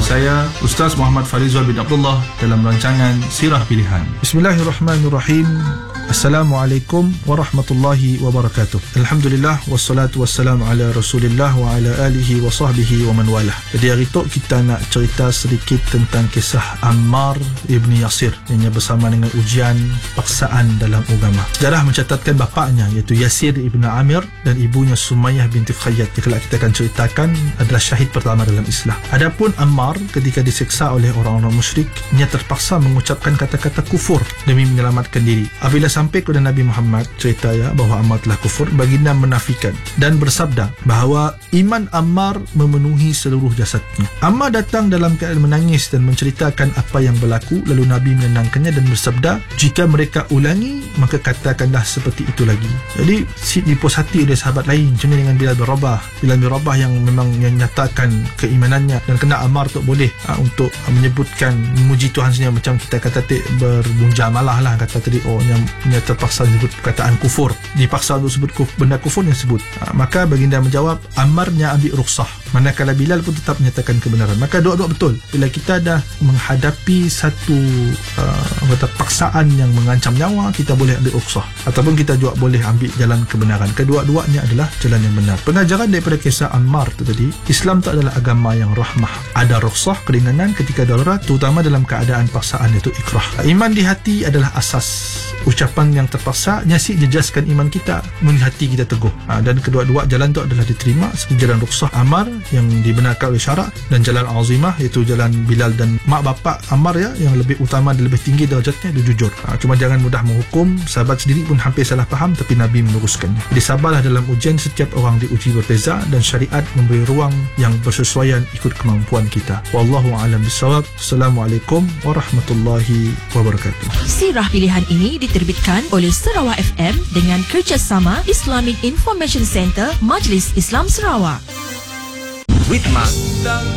saya Ustaz Muhammad Farizal bin Abdullah dalam rancangan Sirah Pilihan. Bismillahirrahmanirrahim. Assalamualaikum warahmatullahi wabarakatuh. Alhamdulillah wassalatu wassalamu ala Rasulillah wa ala alihi wa sahbihi wa man walah. Jadi hari tu kita nak cerita sedikit tentang kisah Ammar ibni Yasir yang bersama dengan ujian paksaan dalam agama. Sejarah mencatatkan bapaknya iaitu Yasir ibn Amir dan ibunya Sumayyah binti Khayyat yang kelak kita akan ceritakan adalah syahid pertama dalam Islam. Adapun Ammar ketika disiksa oleh orang-orang musyrik, ia terpaksa mengucapkan kata-kata kufur demi menyelamatkan diri. Apabila sampai kepada Nabi Muhammad cerita bahawa Ammar telah kufur, baginda menafikan dan bersabda bahawa iman Ammar memenuhi seluruh jasadnya. Ammar datang dalam keadaan menangis dan menceritakan apa yang berlaku, lalu Nabi menenangkannya dan bersabda, jika mereka ulangi maka katakanlah seperti itu lagi. Jadi dipuas hati oleh sahabat lain, macam dengan Bilal bin Rabah. Bilal bin Rabah yang memang yang nyatakan keimanannya dan kena Ammar tu boleh untuk menyebutkan memuji Tuhan sendiri, macam kita kata berbunjamalah lah kata tadi, yang terpaksa sebut perkataan kufur, dipaksa untuk sebut benda kufur yang sebut. Maka baginda menjawab, Ammarnya ambil rukhsah, manakala Bilal pun tetap menyatakan kebenaran. Maka dua-dua betul. Bila kita dah menghadapi satu paksaan yang mengancam nyawa, kita boleh ambil rukhsah, ataupun kita juga boleh ambil jalan kebenaran. Kedua-duanya adalah jalan yang benar. Pengajaran daripada kisah Ammar itu tadi, Islam tak adalah agama yang rahmah. Ada rukhsah, keringanan ketika darurat, terutama dalam keadaan paksaan, iaitu ikrah. Iman di hati adalah asas. Ucapan yang terpaksa nyasik jejaskan iman kita, mengingati hati kita teguh. Dan kedua-dua jalan itu adalah diterima seperti jalan rukhsah Ammar yang dibenarkan oleh syarak, dan jalan azimah iaitu jalan Bilal dan mak bapak Ammar yang lebih utama dan lebih tinggi darjatnya, dia jujur. Cuma jangan mudah menghukum. Sahabat sendiri pun hampir salah faham, tapi Nabi meluruskannya. Jadi sabarlah dalam ujian, setiap orang diuji berbeza dan syariat memberi ruang yang bersesuaian ikut kemampuan kita. Wallahu a'lam bissawab. Assalamualaikum warahmatullahi wabarakatuh. Sirah Pilihan ini diterbitkan oleh Sarawak FM dengan kerjasama Islamic Information Center Majlis Islam Sarawak. With Mak.